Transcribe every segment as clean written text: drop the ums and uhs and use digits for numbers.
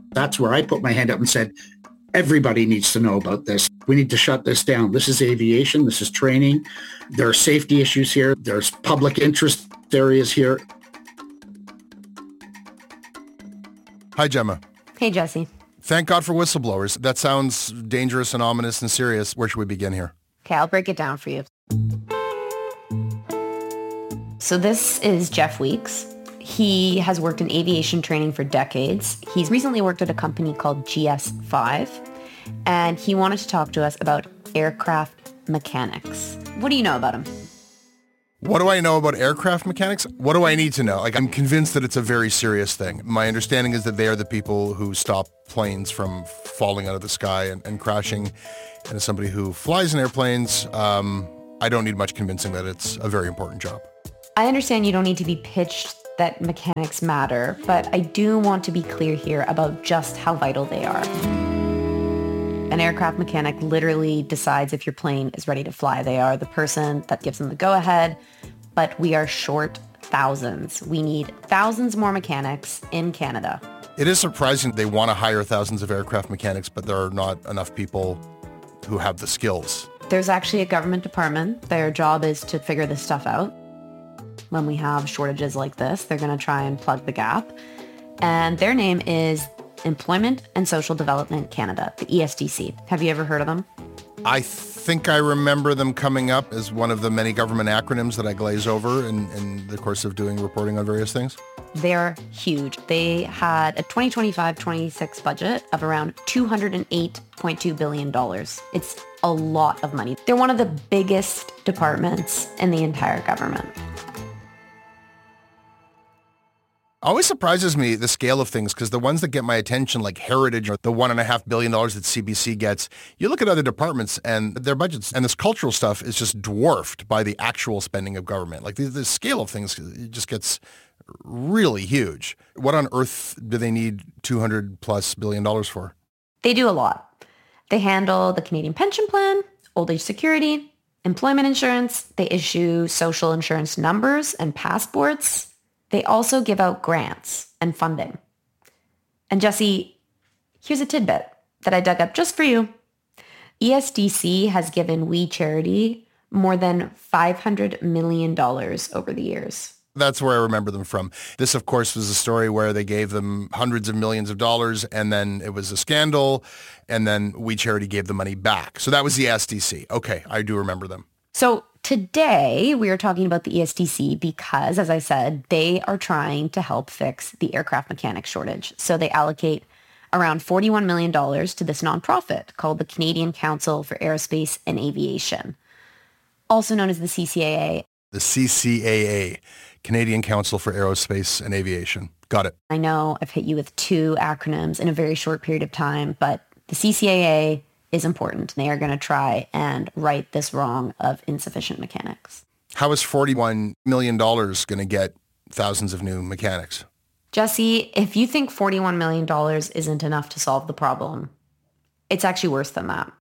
That's where I put my hand up and said, everybody needs to know about this. We need to shut this down. This is aviation. This is training. There are safety issues here. There's public interest areas here. Hi, Gemma. Hey, Jesse. Thank God for whistleblowers. That sounds dangerous and ominous and serious. Where should we begin here? Okay, I'll break it down for you. So this is Jeff Weeks. He has worked in aviation training for decades. He's recently worked at a company called GS5, and he wanted to talk to us about aircraft mechanics. What do you know about him? What do I know about aircraft mechanics? What do I need to know? I'm convinced that it's a very serious thing. My understanding is that they are the people who stop planes from falling out of the sky and crashing. And as somebody who flies in airplanes, I don't need much convincing that it's a very important job. I understand you don't need to be pitched that mechanics matter, but I do want to be clear here about just how vital they are. An aircraft mechanic literally decides if your plane is ready to fly. They are the person that gives them the go-ahead, but we are short thousands. We need thousands more mechanics in Canada. It is surprising they want to hire thousands of aircraft mechanics, but there are not enough people who have the skills. There's actually a government department. Their job is to figure this stuff out. When we have shortages like this, they're going to try and plug the gap. And their name is Employment and Social Development Canada, the ESDC. Have you ever heard of them? I think I remember them coming up as one of the many government acronyms that I glaze over in the course of doing reporting on various things. They're huge. They had a 2025-26 budget of around $208.2 billion. It's a lot of money. They're one of the biggest departments in the entire government. Always surprises me the scale of things, because the ones that get my attention, like Heritage or the $1.5 billion that CBC gets, you look at other departments and their budgets, and this cultural stuff is just dwarfed by the actual spending of government. Like the scale of things, it just gets really huge. What on earth do they need $200+ billion for? They do a lot. They handle the Canadian pension plan, old age security, employment insurance. They issue social insurance numbers and passports. They also give out grants and funding. And Jesse, here's a tidbit that I dug up just for you. ESDC has given We Charity more than $500 million over the years. That's where I remember them from. This, of course, was a story where they gave them hundreds of millions of dollars, and then it was a scandal, and then We Charity gave the money back. So that was the ESDC. Okay, I do remember them. So today we are talking about the ESDC because, as I said, they are trying to help fix the aircraft mechanic shortage. So they allocate around $41 million to this nonprofit called the Canadian Council for Aerospace and Aviation, also known as the CCAA. The CCAA, Canadian Council for Aerospace and Aviation. Got it. I know I've hit you with two acronyms in a very short period of time, but the CCAA is important. They are going to try and right this wrong of insufficient mechanics. How is $41 million going to get thousands of new mechanics? Jesse, if you think $41 million isn't enough to solve the problem, it's actually worse than that.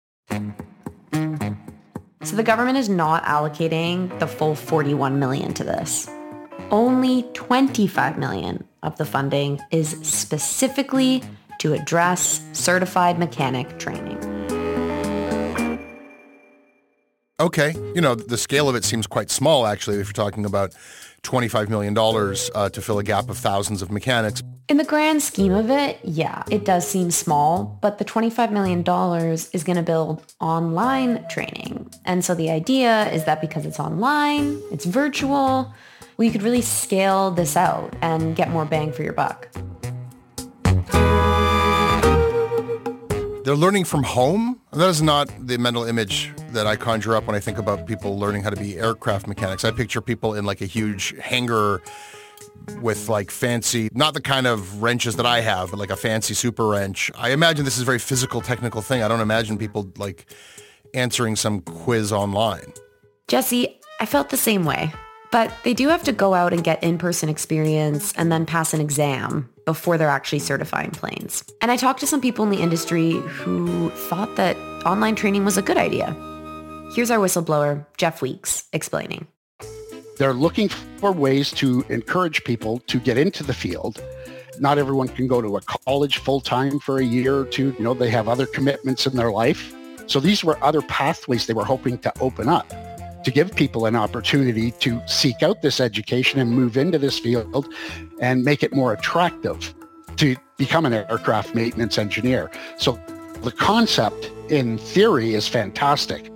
So the government is not allocating the full $41 million to this. Only $25 million of the funding is specifically to address certified mechanic training. Okay. You know, the scale of it seems quite small, actually, if you're talking about $25 million to fill a gap of thousands of mechanics. In the grand scheme of it, yeah, it does seem small, but the $25 million is going to build online training. And so the idea is that because it's online, it's virtual, we could really scale this out and get more bang for your buck. They're learning from home? That is not the mental image that I conjure up when I think about people learning how to be aircraft mechanics. I picture people in like a huge hangar with like fancy, not the kind of wrenches that I have, but like a fancy super wrench. I imagine this is a very physical, technical thing. I don't imagine people like answering some quiz online. Jesse, I felt the same way. But they do have to go out and get in-person experience and then pass an exam before they're actually certifying planes. And I talked to some people in the industry who thought that online training was a good idea. Here's our whistleblower, Jeff Weeks, explaining. They're looking for ways to encourage people to get into the field. Not everyone can go to a college full-time for a year or two. They have other commitments in their life. So these were other pathways they were hoping to open up to give people an opportunity to seek out this education and move into this field and make it more attractive to become an aircraft maintenance engineer. So the concept in theory is fantastic.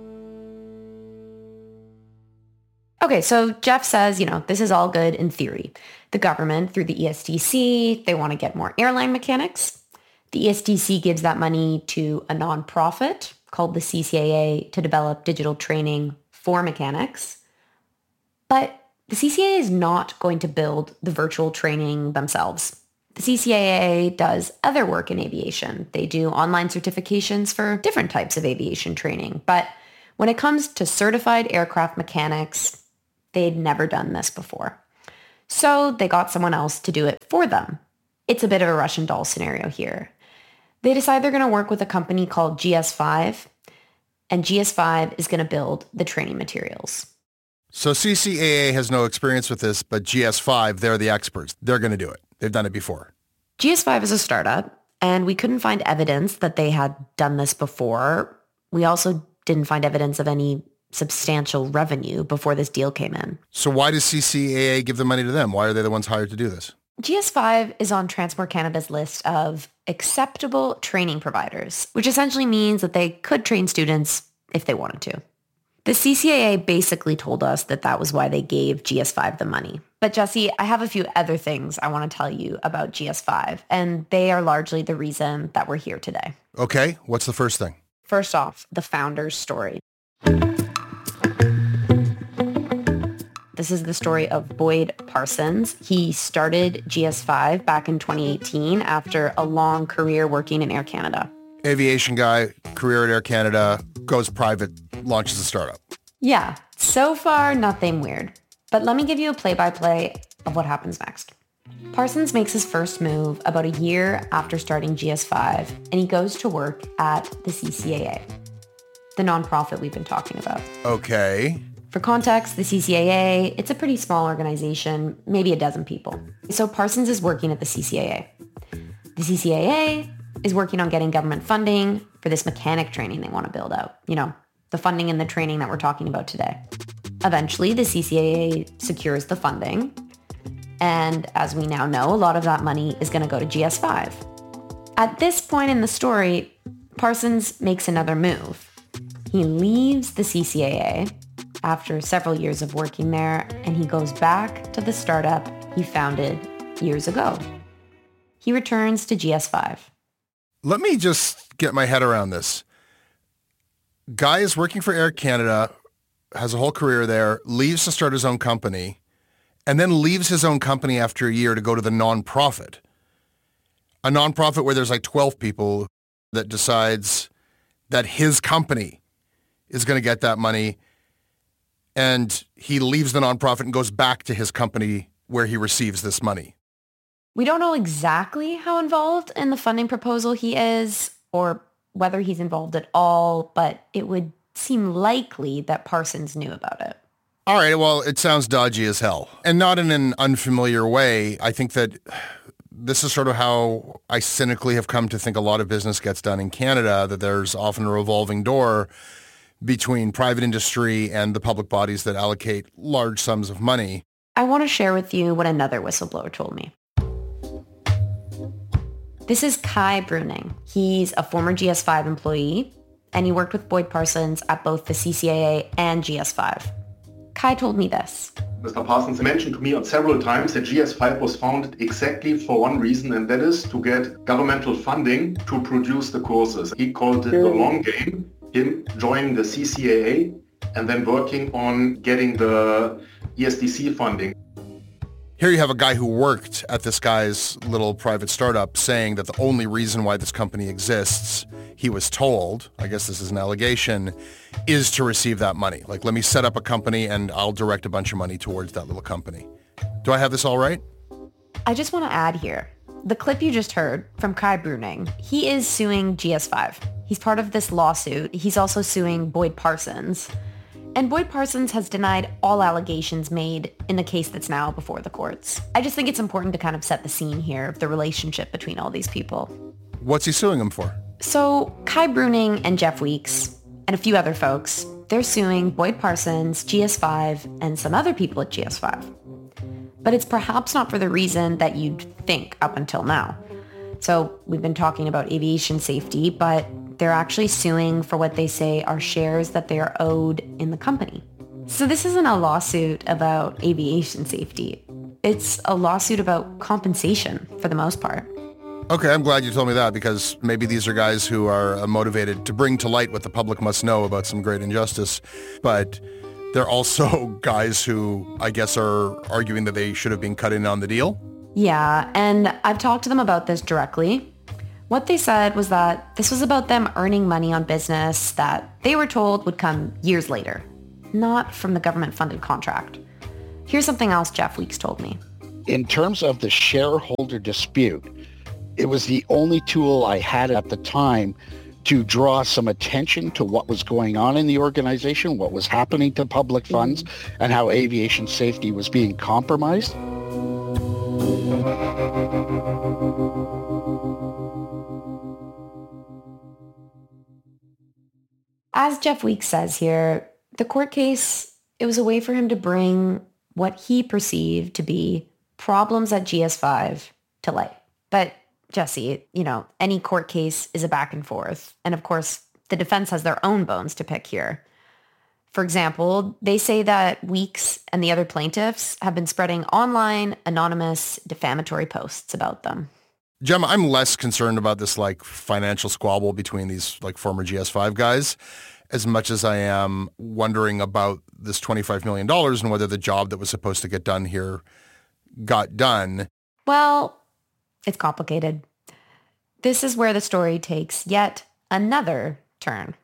Okay, so Jeff says, this is all good in theory. The government, through the ESTC, they want to get more airline mechanics. The ESTC gives that money to a nonprofit called the CCAA to develop digital training for mechanics. But the CCAA is not going to build the virtual training themselves. The CCAA does other work in aviation. They do online certifications for different types of aviation training. But when it comes to certified aircraft mechanics, they'd never done this before. So they got someone else to do it for them. It's a bit of a Russian doll scenario here. They decide they're going to work with a company called GS5, and GS5 is going to build the training materials. So CCAA has no experience with this, but GS5, they're the experts. They're going to do it. They've done it before. GS5 is a startup, and we couldn't find evidence that they had done this before. We also didn't find evidence of any substantial revenue before this deal came in. So why does CCAA give the money to them? Why are they the ones hired to do this? GS5 is on Transport Canada's list of acceptable training providers, which essentially means that they could train students if they wanted to. The CCAA basically told us that that was why they gave GS5 the money. But Jesse, I have a few other things I want to tell you about GS5, and they are largely the reason that we're here today. Okay, what's the first thing? First off, the founder's story. This is the story of Boyd Parsons. He started GS5 back in 2018 after a long career working in Air Canada. Aviation guy, career at Air Canada, goes private, launches a startup. Yeah, so far nothing weird. But let me give you a play-by-play of what happens next. Parsons makes his first move about a year after starting GS5, and he goes to work at the CCAA, the nonprofit we've been talking about. Okay. For context, the CCAA, it's a pretty small organization, maybe a dozen people. So Parsons is working at the CCAA. The CCAA is working on getting government funding for this mechanic training they want to build out. The funding and the training that we're talking about today. Eventually, the CCAA secures the funding. And as we now know, a lot of that money is going to go to GS5. At this point in the story, Parsons makes another move. He leaves the CCAA after several years of working there, and he goes back to the startup he founded years ago. He returns to GS5. Let me just get my head around this. Guy is working for Air Canada, has a whole career there, leaves to start his own company, and then leaves his own company after a year to go to the nonprofit. A nonprofit where there's like 12 people that decides that his company is going to get that money, and he leaves the nonprofit and goes back to his company where he receives this money. We don't know exactly how involved in the funding proposal he is or whether he's involved at all, but it would seem likely that Parsons knew about it. All right, well, it sounds dodgy as hell. And not in an unfamiliar way. I think that this is sort of how I cynically have come to think a lot of business gets done in Canada, that there's often a revolving door between private industry and the public bodies that allocate large sums of money. I want to share with you what another whistleblower told me. This is Kai Bruning. He's a former GS5 employee, and he worked with Boyd Parsons at both the CCAA and GS5. Kai told me this. Mr. Parsons mentioned to me on several times that GS5 was founded exactly for one reason, and that is to get governmental funding to produce the courses. He called it the long game, him joining the CCAA and then working on getting the ESTC funding. Here you have a guy who worked at this guy's little private startup saying that the only reason why this company exists, he was told, I guess this is an allegation, is to receive that money. Like, let me set up a company and I'll direct a bunch of money towards that little company. Do I have this all right? I just want to add here, the clip you just heard from Kai Bruning, he is suing GS5. He's part of this lawsuit. He's also suing Boyd Parsons. And Boyd Parsons has denied all allegations made in the case that's now before the courts. I just think it's important to kind of set the scene here of the relationship between all these people. What's he suing him for? So Kai Bruning and Jeff Weeks and a few other folks, they're suing Boyd Parsons, GS5, and some other people at GS5. But it's perhaps not for the reason that you'd think up until now. So we've been talking about aviation safety, but they're actually suing for what they say are shares that they are owed in the company. So this isn't a lawsuit about aviation safety. It's a lawsuit about compensation for the most part. Okay, I'm glad you told me that, because maybe these are guys who are motivated to bring to light what the public must know about some great injustice. But they're also guys who, I guess, are arguing that they should have been cut in on the deal. Yeah, and I've talked to them about this directly. What they said was that this was about them earning money on business that they were told would come years later, not from the government-funded contract. Here's something else Jeff Weeks told me. In terms of the shareholder dispute, it was the only tool I had at the time to draw some attention to what was going on in the organization, what was happening to public funds, and how aviation safety was being compromised. As Jeff Weeks says here, the court case, it was a way for him to bring what he perceived to be problems at GS5 to light. But Jesse, any court case is a back and forth. And of course, the defense has their own bones to pick here. For example, they say that Weeks and the other plaintiffs have been spreading online, anonymous, defamatory posts about them. Gemma, I'm less concerned about this financial squabble between these former GS5 guys as much as I am wondering about this $25 million and whether the job that was supposed to get done here got done. Well, it's complicated. This is where the story takes yet another turn.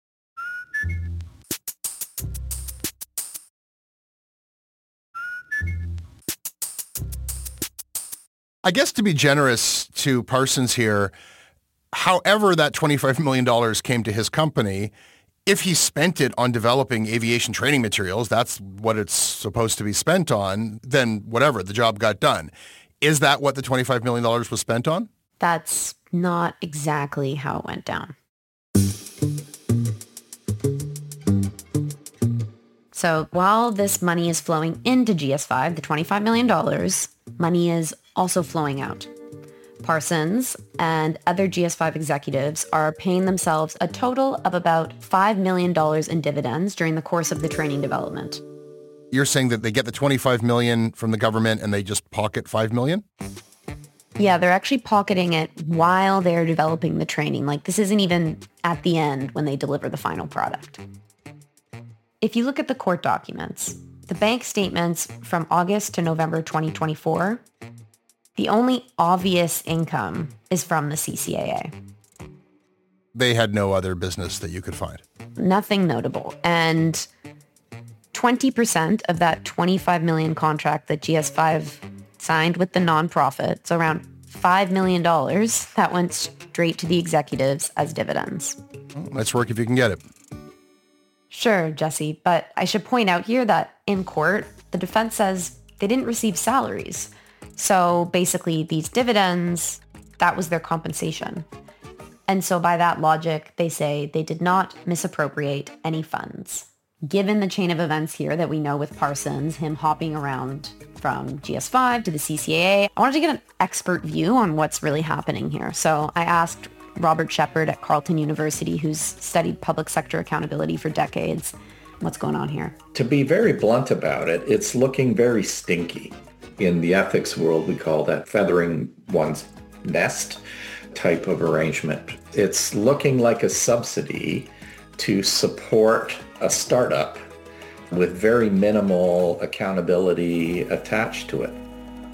I guess to be generous to Parsons here, however that $25 million came to his company, if he spent it on developing aviation training materials, that's what it's supposed to be spent on, then whatever, the job got done. Is that what the $25 million was spent on? That's not exactly how it went down. So while this money is flowing into GS5, the $25 million, money is also flowing out. Parsons and other GS5 executives are paying themselves a total of about $5 million in dividends during the course of the training development. You're saying that they get the $25 million from the government and they just pocket $5 million? Yeah, they're actually pocketing it while they're developing the training. This isn't even at the end when they deliver the final product. If you look at the court documents, the bank statements from August to November 2024, the only obvious income is from the CCAA. They had no other business that you could find. Nothing notable. And 20% of that $25 million contract that GS5 signed with the nonprofit, so around $5 million, that went straight to the executives as dividends. Well, nice work if you can get it. Sure, Jesse, but I should point out here that in court, the defense says they didn't receive salaries. So basically these dividends, that was their compensation. And so by that logic, they say they did not misappropriate any funds. Given the chain of events here that we know with Parsons, him hopping around from GS5 to the CCAA, I wanted to get an expert view on what's really happening here. So I asked Robert Shepard at Carleton University, who's studied public sector accountability for decades, what's going on here. To be very blunt about it, it's looking very stinky. In the ethics world, we call that feathering one's nest type of arrangement. It's looking like a subsidy to support a startup with very minimal accountability attached to it.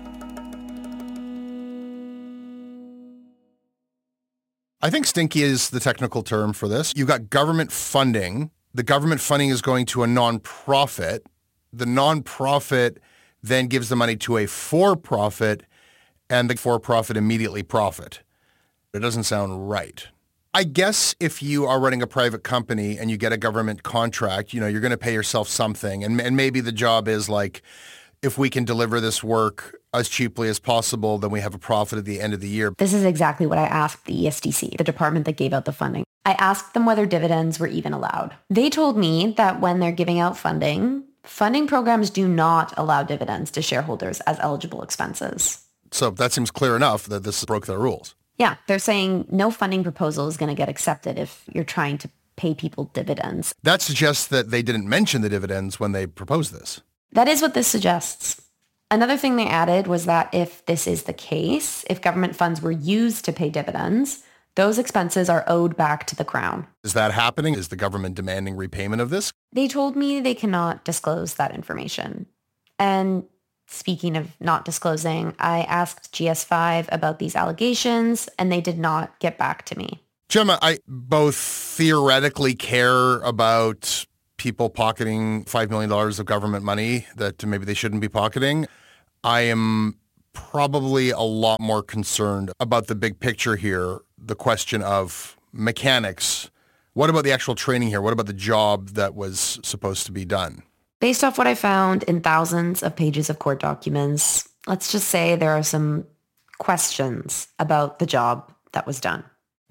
I think stinky is the technical term for this. You've got government funding. The government funding is going to a nonprofit. The nonprofit then gives the money to a for-profit, and the for-profit immediately profit. It doesn't sound right. I guess if you are running a private company and you get a government contract, you're going to pay yourself something. And maybe the job is like, if we can deliver this work as cheaply as possible, then we have a profit at the end of the year. This is exactly what I asked the ESDC, the department that gave out the funding. I asked them whether dividends were even allowed. They told me that when they're giving out funding programs do not allow dividends to shareholders as eligible expenses. So that seems clear enough that this broke their rules. Yeah, they're saying no funding proposal is going to get accepted if you're trying to pay people dividends. That suggests that they didn't mention the dividends when they proposed this. That is what this suggests. Another thing they added was that if this is the case, if government funds were used to pay dividends, those expenses are owed back to the Crown. Is that happening? Is the government demanding repayment of this? They told me they cannot disclose that information. And speaking of not disclosing, I asked GS5 about these allegations, and they did not get back to me. Gemma, I both theoretically care about people pocketing $5 million of government money that maybe they shouldn't be pocketing. I am probably a lot more concerned about the big picture here, the question of mechanics. What about the actual training here? What about the job that was supposed to be done? Based off what I found in thousands of pages of court documents, let's just say there are some questions about the job that was done.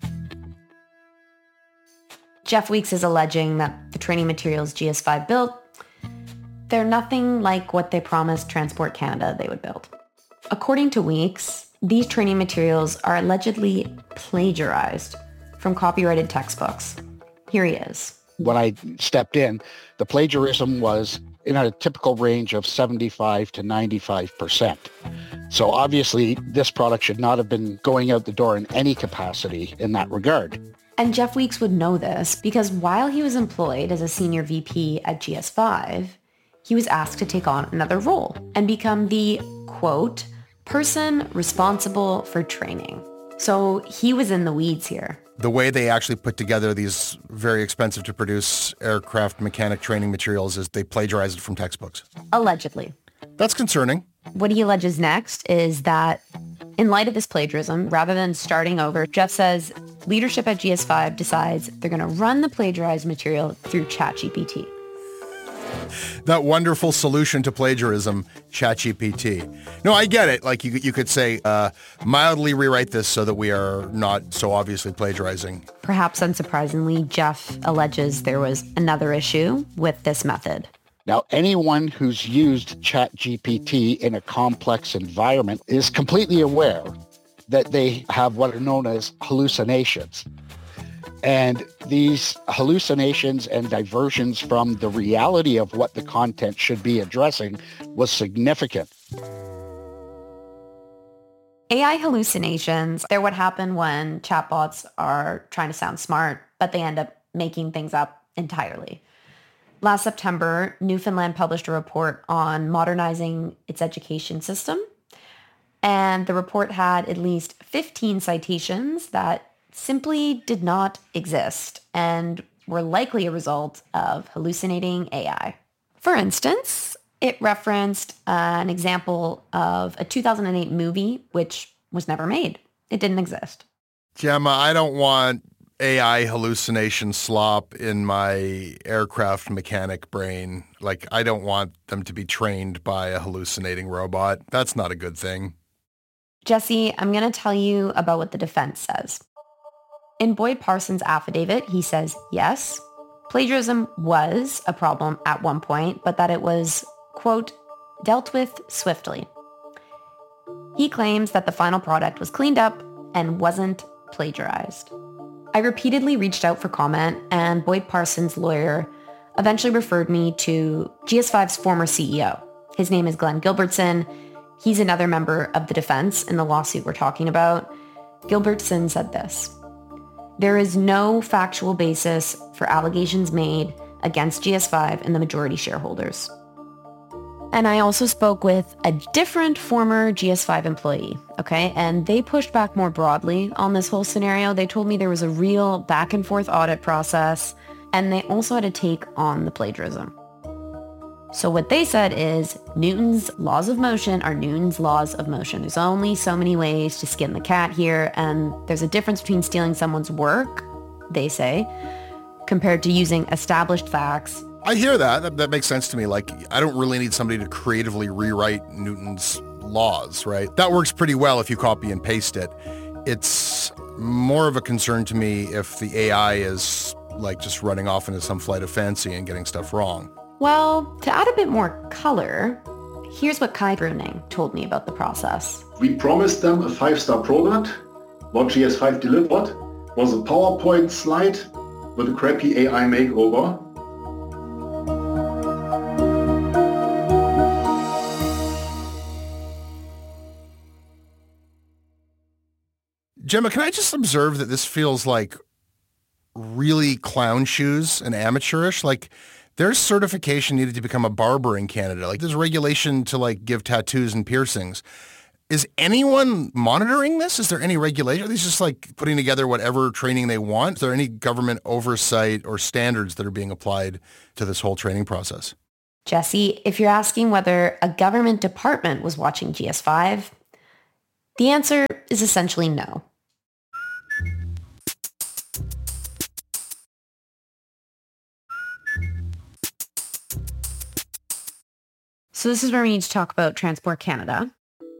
Jeff Weeks is alleging that the training materials GS5 built, they're nothing like what they promised Transport Canada they would build. According to Weeks, these training materials are allegedly plagiarized from copyrighted textbooks. Here he is. When I stepped in, the plagiarism was in a typical range of 75 to 95%. So obviously, this product should not have been going out the door in any capacity in that regard. And Jeff Weeks would know this because while he was employed as a senior VP at GS5, he was asked to take on another role and become the, quote, person responsible for training. So he was in the weeds here. The way they actually put together these very expensive to produce aircraft mechanic training materials is they plagiarize it from textbooks. Allegedly. That's concerning. What he alleges next is that in light of this plagiarism, rather than starting over, Jeff says leadership at GS5 decides they're going to run the plagiarized material through ChatGPT. That wonderful solution to plagiarism, ChatGPT. No, I get it. Like you could say, mildly rewrite this so that we are not so obviously plagiarizing. Perhaps unsurprisingly, Jeff alleges there was another issue with this method. Now, anyone who's used ChatGPT in a complex environment is completely aware that they have what are known as hallucinations. And these hallucinations and diversions from the reality of what the content should be addressing was significant. AI hallucinations, they're what happen when chatbots are trying to sound smart, but they end up making things up entirely. Last September, Newfoundland published a report on modernizing its education system. And the report had at least 15 citations that simply did not exist and were likely a result of hallucinating AI. For instance, it referenced an example of a 2008 movie which was never made. It didn't exist. Gemma, I don't want AI hallucination slop in my aircraft mechanic brain. Like, I don't want them to be trained by a hallucinating robot. That's not a good thing. Jesse, I'm going to tell you about what the defense says. In Boyd Parsons' affidavit, he says, yes, plagiarism was a problem at one point, but that it was, quote, dealt with swiftly. He claims that the final product was cleaned up and wasn't plagiarized. I repeatedly reached out for comment, and Boyd Parsons' lawyer eventually referred me to GS5's former CEO. His name is Glenn Gilbertson. He's another member of the defense in the lawsuit we're talking about. Gilbertson said this: there is no factual basis for allegations made against GS5 and the majority shareholders. And I also spoke with a different former GS5 employee, okay? And they pushed back more broadly on this whole scenario. They told me there was a real back and forth audit process, and they also had to take on the plagiarism. So what they said is Newton's laws of motion are Newton's laws of motion. There's only so many ways to skin the cat here, and there's a difference between stealing someone's work they say, compared to using established facts. I hear that. That makes sense to me. Like, I don't really need somebody to creatively rewrite Newton's laws, right? That works pretty well if you copy and paste it. It's more of a concern to me if the AI is like just running off into some flight of fancy and getting stuff wrong. Well, to add a bit more color, here's what Kai Bruning told me about the process. We promised them a 5-star product. What GS5 delivered was a PowerPoint slide with a crappy AI makeover. Gemma, can I just observe that this feels like really clown shoes and amateurish? Like, there's certification needed to become a barber in Canada. Like, there's regulation to like give tattoos and piercings. Is anyone monitoring this? Is there any regulation? Are these just like putting together whatever training they want? Is there any government oversight or standards that are being applied to this whole training process? Jesse, if you're asking whether a government department was watching GS5, the answer is essentially no. So this is where we need to talk about Transport Canada.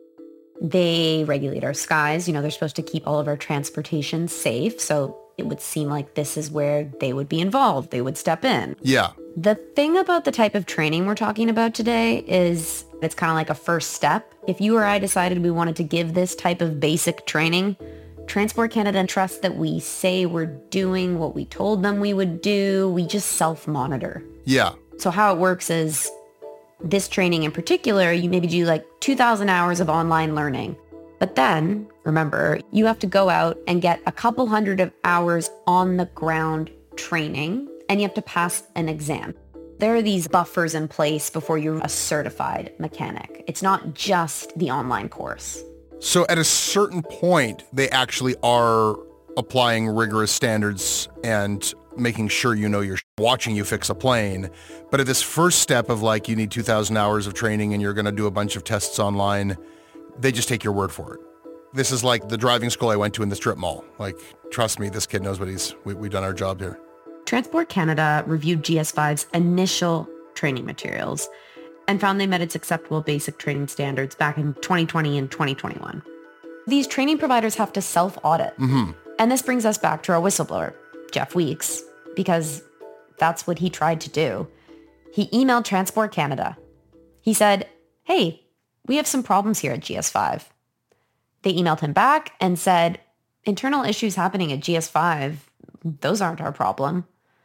They regulate our skies. They're supposed to keep all of our transportation safe. So it would seem like this is where they would be involved. They would step in. Yeah. The thing about the type of training we're talking about today is it's kind of like a first step. If you or I decided we wanted to give this type of basic training, Transport Canada trusts that we say we're doing what we told them we would do. We just self-monitor. Yeah. So how it works is this training in particular, you maybe do like 2,000 hours of online learning. But then, remember, you have to go out and get a couple hundred of hours on the ground training, and you have to pass an exam. There are these buffers in place before you're a certified mechanic. It's not just the online course. So at a certain point, they actually are applying rigorous standards and making sure you're watching you fix a plane. But at this first step of like, you need 2,000 hours of training and you're going to do a bunch of tests online, they just take your word for it. This is like the driving school I went to in the strip mall. Like, trust me, this kid knows what we've done our job here. Transport Canada reviewed GS5's initial training materials and found they met its acceptable basic training standards back in 2020 and 2021. These training providers have to self-audit. Mm-hmm. And this brings us back to our whistleblower, Jeff Weeks, because that's what he tried to do. He emailed Transport Canada. He said, hey, we have some problems here at GS5. They emailed him back and said, internal issues happening at GS5, those aren't our problem.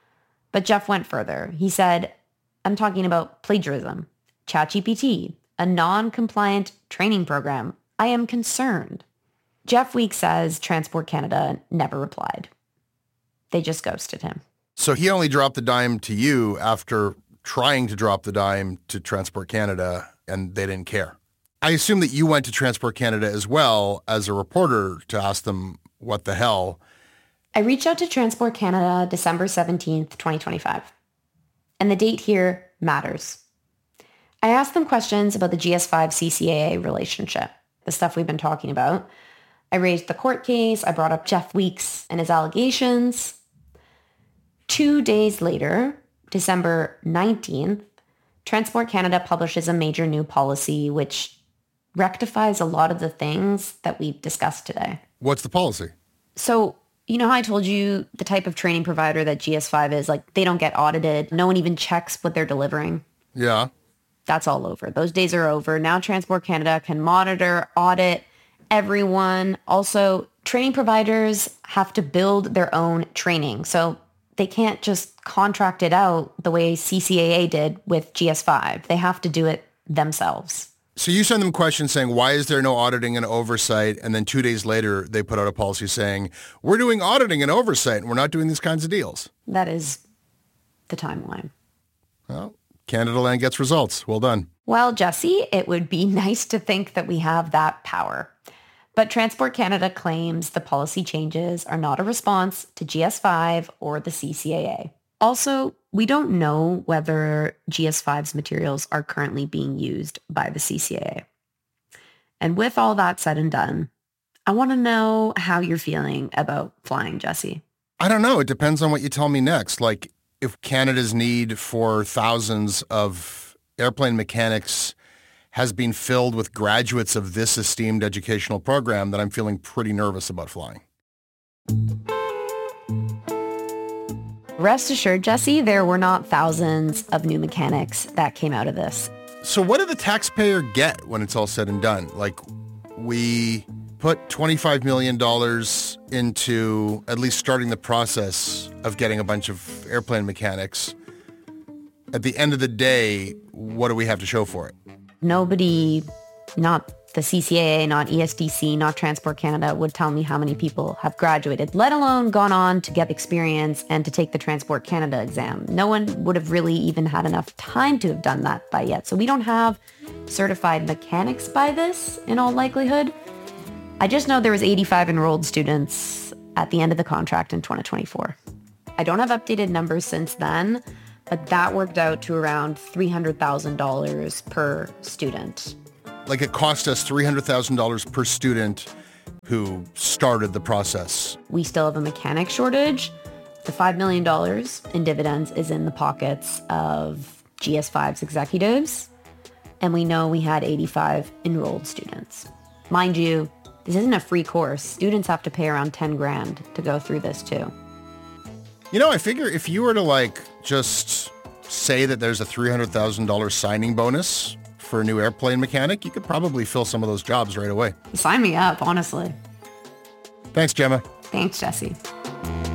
But Jeff went further. He said, I'm talking about plagiarism, ChatGPT, a non-compliant training program. I am concerned. Jeff Weeks says Transport Canada never replied. They just ghosted him. So he only dropped the dime to you after trying to drop the dime to Transport Canada, and they didn't care. I assume that you went to Transport Canada as well as a reporter to ask them what the hell. I reached out to Transport Canada December 17th, 2025. And the date here matters. I asked them questions about the GS5 CCAA relationship, the stuff we've been talking about. I raised the court case. I brought up Jeff Weeks and his allegations. 2 days later, December 19th, Transport Canada publishes a major new policy which rectifies a lot of the things that we've discussed today. What's the policy? So, you know how I told you the type of training provider that GS5 is? Like, they don't get audited. No one even checks what they're delivering. Yeah. That's all over. Those days are over. Now Transport Canada can monitor, audit everyone. Also, training providers have to build their own training. So they can't just contract it out the way CCAA did with GS5. They have to do it themselves. So you send them questions saying, why is there no auditing and oversight? And then 2 days later, they put out a policy saying, we're doing auditing and oversight, and we're not doing these kinds of deals. That is the timeline. Well, Canada Land gets results. Well done. Well, Jesse, it would be nice to think that we have that power. But Transport Canada claims the policy changes are not a response to GS5 or the CCAA. Also, we don't know whether GS5's materials are currently being used by the CCAA. And with all that said and done, I want to know how you're feeling about flying, Jesse. I don't know. It depends on what you tell me next. Like, if Canada's need for thousands of airplane mechanics has been filled with graduates of this esteemed educational program, then I'm feeling pretty nervous about flying. Rest assured, Jesse, there were not thousands of new mechanics that came out of this. So what did the taxpayer get when it's all said and done? Like, we put $25 million into at least starting the process of getting a bunch of airplane mechanics. At the end of the day, what do we have to show for it? Nobody, not the CCAA, not ESDC, not Transport Canada, would tell me how many people have graduated, let alone gone on to get experience and to take the Transport Canada exam. No one would have really even had enough time to have done that by yet. So we don't have certified mechanics by this, in all likelihood. I just know there was 85 enrolled students at the end of the contract in 2024. I don't have updated numbers since then, but that worked out to around $300,000 per student. Like, it cost us $300,000 per student who started the process. We still have a mechanic shortage. The $5 million in dividends is in the pockets of GS5's executives. And we know we had 85 enrolled students. Mind you, this isn't a free course. Students have to pay around 10 grand to go through this too. You know, I figure if you were to like just say that there's a $300,000 signing bonus for a new airplane mechanic, you could probably fill some of those jobs right away. Sign me up, honestly. Thanks, Gemma. Thanks, Jesse.